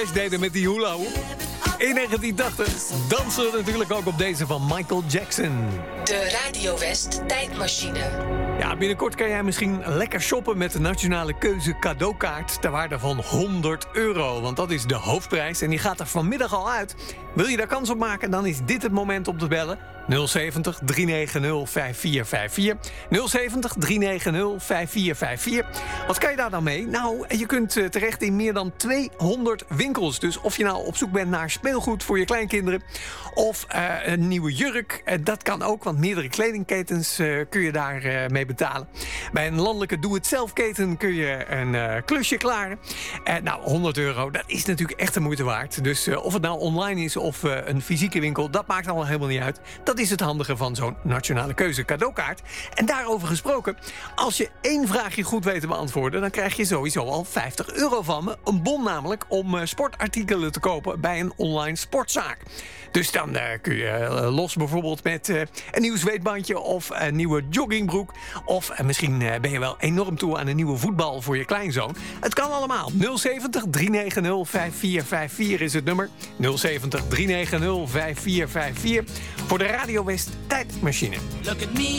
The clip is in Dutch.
deden met die hula hoop. In 1980 dansen we natuurlijk ook op deze van Michael Jackson. De Radio West tijdmachine. Ja, binnenkort kan jij misschien lekker shoppen met de Nationale Keuze cadeaukaart ter waarde van €100. Want dat is de hoofdprijs en die gaat er vanmiddag al uit. Wil je daar kans op maken, dan is dit het moment om te bellen. 070 390 5454. 070 390 5454. Wat kan je daar dan mee? Nou, je kunt terecht in meer dan 200 winkels. Dus of je nou op zoek bent naar speelgoed voor je kleinkinderen of een nieuwe jurk, dat kan ook, want meerdere kledingketens kun je daar mee betalen. Bij een landelijke doe-het-zelf-keten kun je een klusje klaren. Nou, €100, dat is natuurlijk echt de moeite waard. Dus of het nou online is of een fysieke winkel, dat maakt allemaal helemaal niet uit. Dat is het handige van zo'n Nationale Keuze cadeaukaart. En daarover gesproken, als je 1 vraagje goed weet te beantwoorden, dan krijg je sowieso al €50 van me. Een bon namelijk om sportartikelen te kopen bij een online sportzaak. Dus dan kun je los bijvoorbeeld met een nieuw zweetbandje of een nieuwe joggingbroek. Of misschien ben je wel enorm toe aan een nieuwe voetbal voor je kleinzoon. Het kan allemaal. 070 390 5454 is het nummer. 070 390 5454 voor de Radio West tijdmachine. Look at me.